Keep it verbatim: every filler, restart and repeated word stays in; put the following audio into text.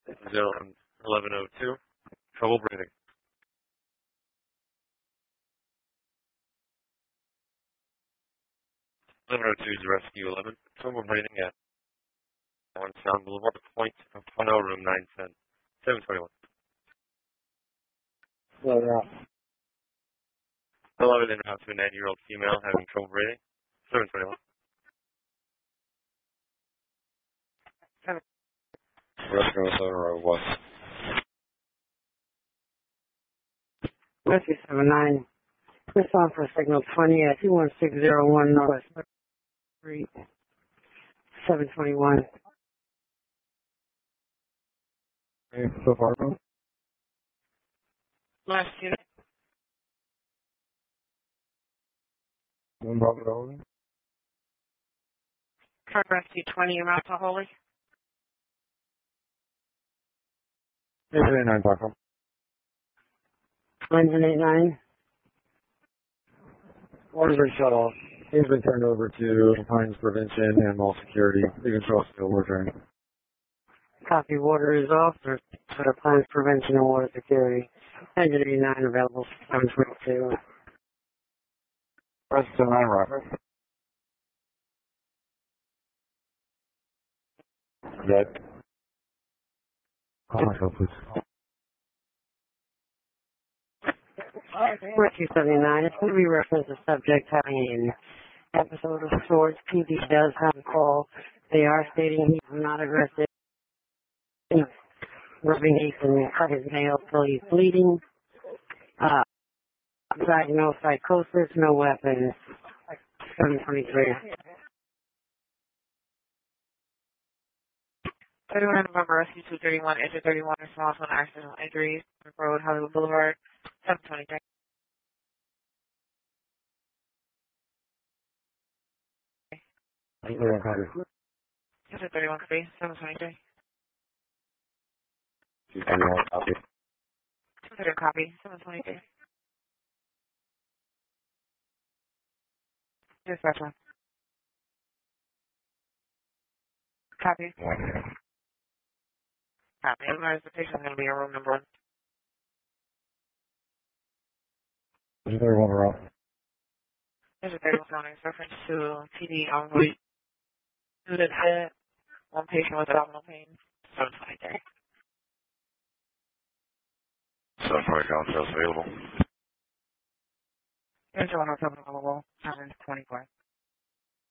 Zone eleven oh two. Trouble breathing. eleven oh two is Rescue eleven. Trouble breathing at one Sound Boulevard, point of tunnel room nine ten. seven twenty-one. Well, yeah. eleven in route to a ninety-year-old female having trouble breathing. seven twenty-one. Rescue seven oh one. Rescue seven nine. Respond for signal twenty at two one six zero one Northwest Street, seven twenty-one. Okay, so far, no? Last unit. One Bravo Holy. Car Rescue twenty, route to Holy. eight nine Taco. Engine eight nine. Order's been shut off. He's been turned over to compliance prevention and mall security. You can trust still return. Copy, water is off. There's for plans prevention and water security. Engine eight nine available, seven twenty-two. Press seven nine Rocket. That. Call myself, please. Rescue seventy-nine, it's going to be referenced to subject having an episode of sorts. P D does have a call. They are stating he's not aggressive. Rubbing Ethan cut his nail till he's bleeding. Uh, diagnosed psychosis, no weapons. seven twenty-three. thirty-one November, Rescue two thirty-one, Engine thirty-one, response on accidental injuries, Road, Hollywood Boulevard, seven twenty-three. thirty-one copy. Engine thirty-one, copy, seven twenty-three. thirty-one copy. Consider copy, seven twenty-three. Dispatch one. Copy. Copy. Otherwise, the patient's going to be in room number one. thirty-one around. Engine thirty-one, sounding reference to T D only. Student head, one patient with abdominal pain, seven twenty-three. seven twenty counts available. Engine one, available, seven twenty-four.